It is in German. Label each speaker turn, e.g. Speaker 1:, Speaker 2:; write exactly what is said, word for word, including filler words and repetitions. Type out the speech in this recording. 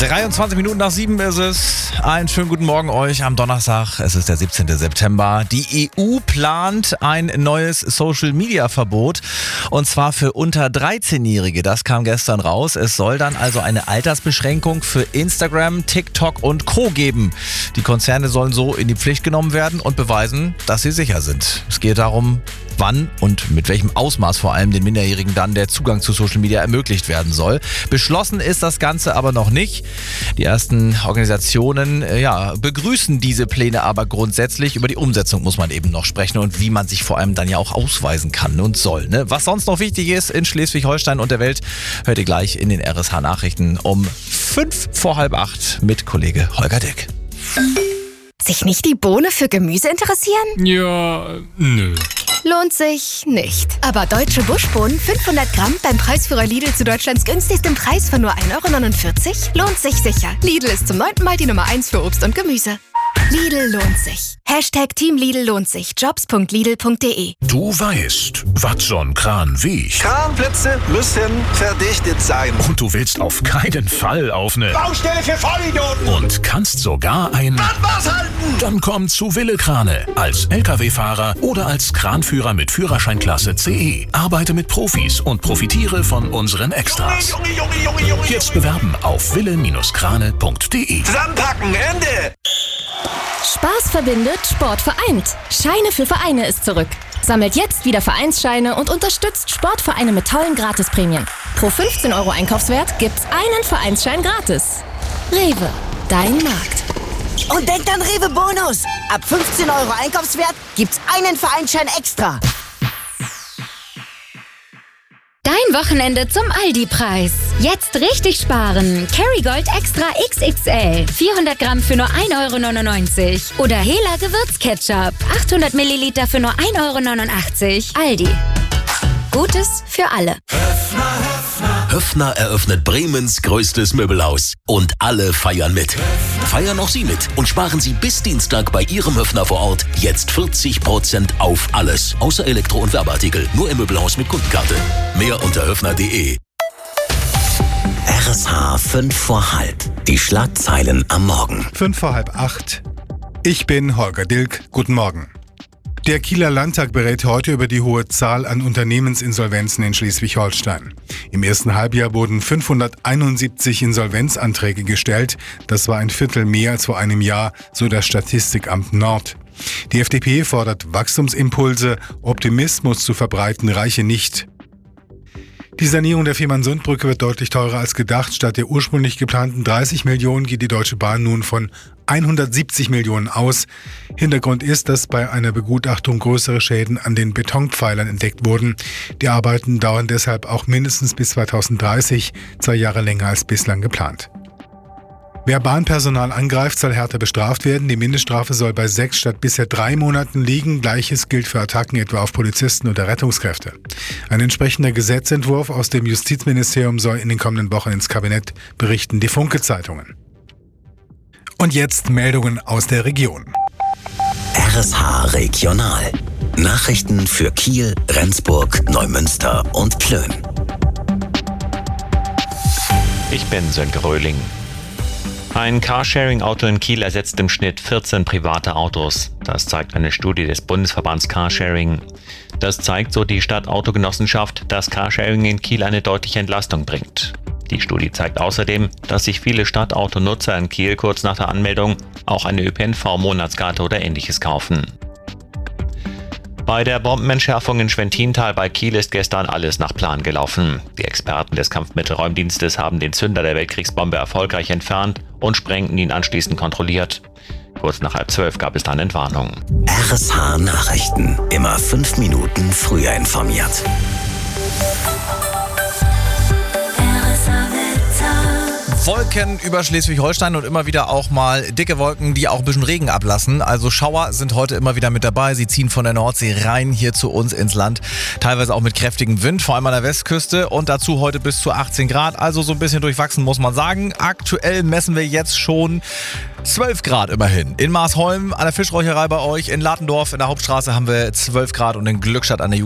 Speaker 1: dreiundzwanzig Minuten nach sieben ist es. Einen schönen guten Morgen euch am Donnerstag. Es ist der siebzehnten September. Die E U plant ein neues Social-Media-Verbot und zwar für unter dreizehnjährige. Das kam gestern raus. Es soll dann also eine Altersbeschränkung für Instagram, TikTok und Co. geben. Die Konzerne sollen so in die Pflicht genommen werden und beweisen, dass sie sicher sind. Es geht darum, wann und mit welchem Ausmaß vor allem den Minderjährigen dann der Zugang zu Social Media ermöglicht werden soll. Beschlossen ist das Ganze aber noch nicht. Die ersten Organisationen ja, begrüßen diese Pläne aber grundsätzlich. Über die Umsetzung muss man eben noch sprechen und wie man sich vor allem dann ja auch ausweisen kann und soll. Ne? Was sonst noch wichtig ist in Schleswig-Holstein und der Welt, hört ihr gleich in den R S H-Nachrichten um fünf vor halb acht mit Kollege Holger Dick.
Speaker 2: Sich nicht die Bohne für Gemüse interessieren?
Speaker 3: Ja, nö.
Speaker 2: Lohnt sich nicht. Aber deutsche Buschbohnen fünfhundert Gramm beim Preisführer Lidl zu Deutschlands günstigstem Preis von nur ein Euro neunundvierzig lohnt sich sicher. Lidl ist zum neunten Mal die Nummer eins für Obst und Gemüse. Lidl lohnt sich. Hashtag Team Lidl lohnt sich. Jobs punkt lidl punkt de.
Speaker 4: Du weißt, was so ein Kran wiegt.
Speaker 5: Kranplätze müssen verdichtet sein.
Speaker 4: Und du willst auf keinen Fall auf eine
Speaker 5: Baustelle für Vollidioten.
Speaker 4: Und kannst sogar ein
Speaker 5: Was halten?
Speaker 4: Dann komm zu Wille Krane. Als L K W-Fahrer oder als Kranführer mit Führerscheinklasse C E. Arbeite mit Profis und profitiere von unseren Extras.
Speaker 5: Junge, Junge, Junge, Junge,
Speaker 4: Jetzt bewerben auf wille Krane punkt de.
Speaker 5: Zusammenpacken, Ende.
Speaker 6: Spaß verbindet, Sport vereint. Scheine für Vereine ist zurück. Sammelt jetzt wieder Vereinsscheine und unterstützt Sportvereine mit tollen Gratisprämien. Pro fünfzehn Euro Einkaufswert gibt's einen Vereinsschein gratis. Rewe, dein Markt.
Speaker 7: Und denkt an Rewe Bonus. Ab fünfzehn Euro Einkaufswert gibt's einen Vereinsschein extra.
Speaker 8: Dein Wochenende zum Aldi-Preis. Jetzt richtig sparen. Kerrygold Extra X X L. vierhundert Gramm für nur ein Euro neunundneunzig. Oder Hela Gewürzketchup. achthundert Milliliter für nur ein Euro neunundachtzig. Aldi. Gutes für alle.
Speaker 9: Höffner eröffnet Bremens größtes Möbelhaus. Und alle feiern mit. Feiern auch Sie mit und sparen Sie bis Dienstag bei Ihrem Höffner vor Ort jetzt vierzig Prozent auf alles. Außer Elektro- und Werbeartikel. Nur im Möbelhaus mit Kundenkarte. Mehr unter höffner punkt de.
Speaker 10: R S H fünf vor halb. Die Schlagzeilen am Morgen.
Speaker 11: fünf vor halb acht. Ich bin Holger Dilk. Guten Morgen. Der Kieler Landtag berät heute über die hohe Zahl an Unternehmensinsolvenzen in Schleswig-Holstein. Im ersten Halbjahr wurden fünfhunderteinundsiebzig Insolvenzanträge gestellt. Das war ein Viertel mehr als vor einem Jahr, so das Statistikamt Nord. Die F D P fordert Wachstumsimpulse, Optimismus zu verbreiten reiche nicht. Die Sanierung der Fehmarnsundbrücke wird deutlich teurer als gedacht. Statt der ursprünglich geplanten dreißig Millionen geht die Deutsche Bahn nun von hundertsiebzig Millionen aus. Hintergrund ist, dass bei einer Begutachtung größere Schäden an den Betonpfeilern entdeckt wurden. Die Arbeiten dauern deshalb auch mindestens bis zweitausenddreißig, zwei Jahre länger als bislang geplant. Wer Bahnpersonal angreift, soll härter bestraft werden. Die Mindeststrafe soll bei sechs statt bisher drei Monaten liegen. Gleiches gilt für Attacken etwa auf Polizisten oder Rettungskräfte. Ein entsprechender Gesetzentwurf aus dem Justizministerium soll in den kommenden Wochen ins Kabinett, berichten die Funke-Zeitungen. Und jetzt Meldungen aus der Region.
Speaker 10: R S H Regional. Nachrichten für Kiel, Rendsburg, Neumünster und Plön.
Speaker 12: Ich bin Sönke Röhling. Ein Carsharing-Auto in Kiel ersetzt im Schnitt vierzehn private Autos. Das zeigt eine Studie des Bundesverbands Carsharing. Das zeigt, so die Stadtautogenossenschaft, dass Carsharing in Kiel eine deutliche Entlastung bringt. Die Studie zeigt außerdem, dass sich viele Stadtautonutzer in Kiel kurz nach der Anmeldung auch eine Ö P N V-Monatskarte oder ähnliches kaufen. Bei der Bombenentschärfung in Schwentintal bei Kiel ist gestern alles nach Plan gelaufen. Die Experten des Kampfmittelräumdienstes haben den Zünder der Weltkriegsbombe erfolgreich entfernt und sprengten ihn anschließend kontrolliert. Kurz nach halb zwölf gab es dann Entwarnung.
Speaker 10: R S H Nachrichten. Immer fünf Minuten früher informiert.
Speaker 1: Wolken über Schleswig-Holstein und immer wieder auch mal dicke Wolken, die auch ein bisschen Regen ablassen. Also Schauer sind heute immer wieder mit dabei. Sie ziehen von der Nordsee rein hier zu uns ins Land. Teilweise auch mit kräftigem Wind, vor allem an der Westküste. Und dazu heute bis zu achtzehn Grad. Also so ein bisschen durchwachsen, muss man sagen. Aktuell messen wir jetzt schon zwölf Grad immerhin. In Marsholm an der Fischräucherei bei euch, in Latendorf in der Hauptstraße haben wir zwölf Grad und in Glückstadt an der